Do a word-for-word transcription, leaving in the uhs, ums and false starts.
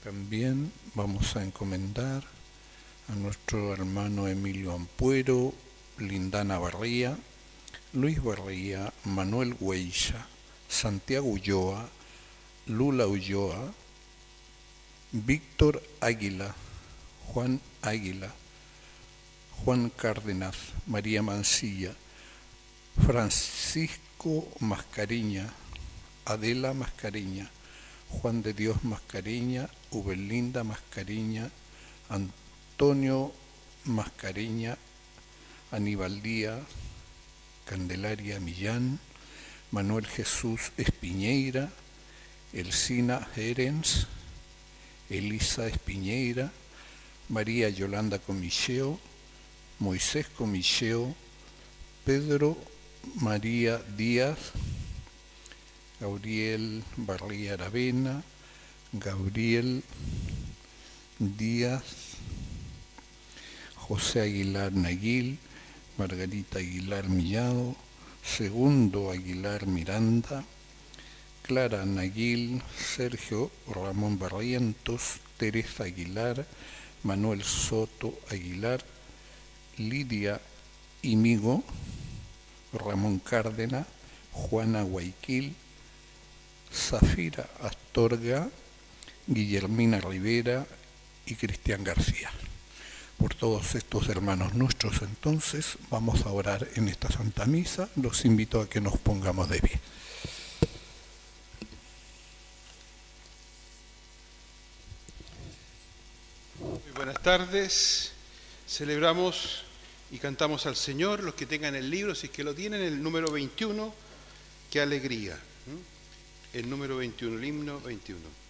También vamos a encomendar a nuestro hermano Emilio Ampuero, Lindana Barría, Luis Barría, Manuel Hueilla, Santiago Ulloa, Lula Ulloa, Víctor Águila, Juan Águila, Juan Cárdenas, María Mancilla, Francisco Mascariña, Adela Mascariña, Juan de Dios Mascariña, Ubelinda Mascariña, Antonio Mascariña, Aníbal Díaz, Candelaria Millán, Manuel Jesús Espiñeira, Elsina Herens, Elisa Espiñeira, María Yolanda Comilleo, Moisés Comilleo, Pedro María Díaz, Gabriel Barría Aravena, Gabriel Díaz, José Aguilar Naguil, Margarita Aguilar Millado, Segundo Aguilar Miranda, Clara Naguil, Sergio Ramón Barrientos, Teresa Aguilar, Manuel Soto Aguilar, Lidia Imigo, Ramón Cárdenas, Juana Guayquil, Zafira Astorga, Guillermina Rivera y Cristian García. Por todos estos hermanos nuestros, entonces, vamos a orar en esta Santa Misa. Los invito a que nos pongamos de pie. Muy buenas tardes. Celebramos y cantamos al Señor. Los que tengan el libro, si es que lo tienen, el número veintiuno, qué alegría. El número veintiuno, el himno veintiuno.